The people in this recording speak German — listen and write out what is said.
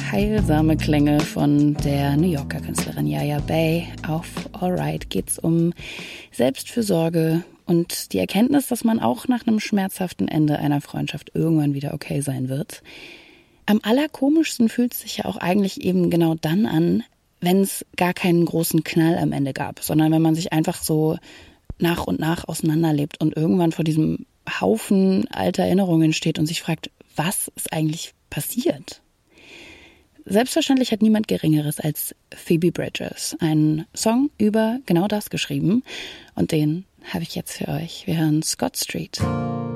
heilsame Klänge von der New Yorker Künstlerin Yaya Bay. Auf Alright geht's um Selbstfürsorge und die Erkenntnis, dass man auch nach einem schmerzhaften Ende einer Freundschaft irgendwann wieder okay sein wird. Am allerkomischsten fühlt es sich ja auch eigentlich eben genau dann an, wenn es gar keinen großen Knall am Ende gab, sondern wenn man sich einfach so nach und nach auseinanderlebt und irgendwann vor diesem Haufen alter Erinnerungen steht und sich fragt, was ist eigentlich passiert? Selbstverständlich hat niemand Geringeres als Phoebe Bridgers einen Song über genau das geschrieben und den habe ich jetzt für euch. Wir hören Scott Street.